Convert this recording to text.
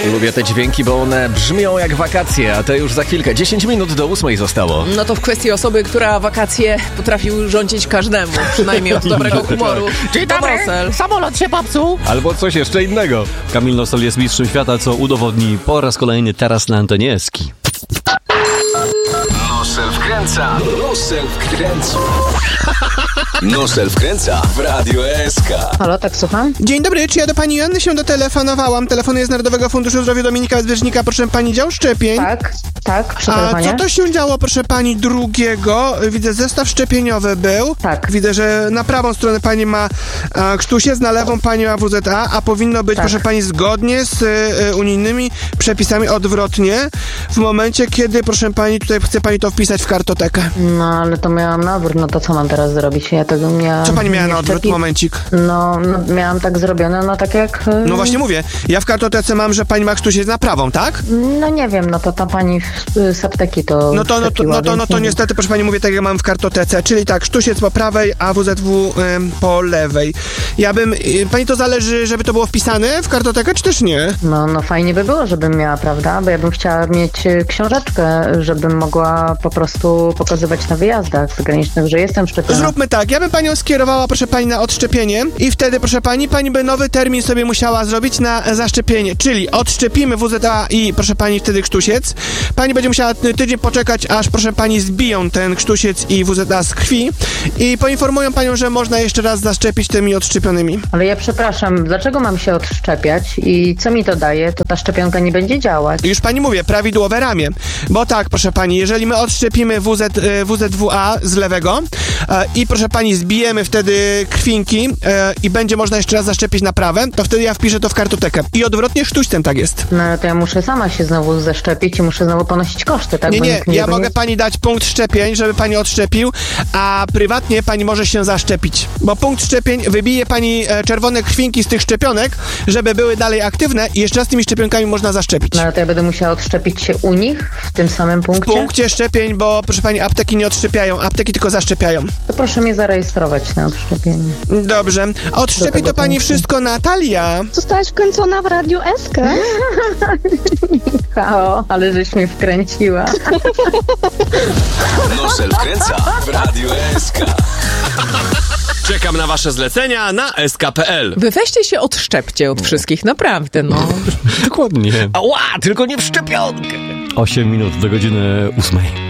Lubię te dźwięki, bo one brzmią jak wakacje, a to już za chwilkę. 10 minut do 8 zostało. No to w kwestii osoby, która wakacje potrafi urządzić każdemu, przynajmniej od dobrego humoru. Dzień dobry, samolot się popsuł. Albo coś jeszcze innego. Kamil Nosol jest mistrzem świata, co udowodni po raz kolejny teraz na antenie Eski. Nosel wkręca, Nosel wkręca. Nosel wkręca w Radio SK. Halo, tak słucham? Dzień dobry, czy ja do pani Joanny się dotelefonowałam? Telefonuję z Narodowego Funduszu Zdrowia Dominika Bezpiecznika, proszę pani, dział szczepień. Tak, przy A telefonie. co to się działo, proszę pani, drugiego? Widzę, zestaw szczepieniowy był. Tak. Widzę, że na prawą stronę pani ma krztusiec, na lewą pani ma WZA, a powinno być, proszę pani, zgodnie z unijnymi przepisami odwrotnie. W momencie, kiedy, proszę pani, tutaj chce pani to wpisać w kartotekę. No, ale to miałam na odwrót, no to co mam teraz zrobić? Ja tego miałam... Co pani miała na odwrót? szczepić. Momencik. No, miałam tak zrobione, no tak jak... No właśnie mówię, ja w kartotece mam, że pani ma krztusiec na prawą, tak? No nie wiem, no to ta pani z apteki to No to niestety, proszę pani, mówię tak jak mam w kartotece, czyli tak, sztusiec po prawej, a WZW po lewej. Ja bym, pani to zależy, żeby to było wpisane w kartotekę, czy też nie? No fajnie by było, żebym miała, prawda? Bo ja bym chciała mieć książeczkę, żebym mogła po prostu pokazywać na wyjazdach zagranicznych, że jestem szczepiona. Zróbmy tak, ja bym panią skierowała, proszę pani, na odszczepienie i wtedy, proszę pani by nowy termin sobie musiała zrobić na zaszczepienie, czyli odszczepimy WZA i, proszę pani, wtedy krztusiec. Pani będzie musiała tydzień poczekać, aż, proszę pani, zbiją ten krztusiec i WZA z krwi i poinformują panią, że można jeszcze raz zaszczepić tymi odszczepionymi. Ale ja przepraszam, dlaczego mam się odszczepiać i co mi to daje? To ta szczepionka nie będzie działać. Już pani mówię, prawidłowe ramię. Bo tak, proszę pani, jeżeli my odszczepimy WZWA z lewego i, proszę pani, zbijemy wtedy krwinki i będzie można jeszcze raz zaszczepić na prawe, to wtedy ja wpiszę to w kartotekę. I odwrotnie sztućcem tak jest. No ale to ja muszę sama się znowu zaszczepić i muszę znowu ponosić koszty, tak? Nie, ja mogę pani dać punkt szczepień, żeby pani odszczepił, a prywatnie pani może się zaszczepić. Bo punkt szczepień wybije pani czerwone krwinki z tych szczepionek, żeby były dalej aktywne i jeszcze raz tymi szczepionkami można zaszczepić. No ale to ja będę musiała odszczepić się u nich w tym samym punkcie? W punkcie szczepień, bo, proszę pani, apteki nie odszczepiają, apteki tylko zaszczepiają. To proszę mnie zarejestrować na odszczepienie. Dobrze. Odszczepi to pani wszystko Natalia. Zostałaś wkręcona w Radio SK. O, ale żeś mnie wkręciła. Nosel wkręca w Radio SK. Czekam na wasze zlecenia na sk.pl. Wy weźcie się odszczepcie od wszystkich, naprawdę, no. Dokładnie. Ała, tylko nie w szczepionkę. 8 minut do godziny 8.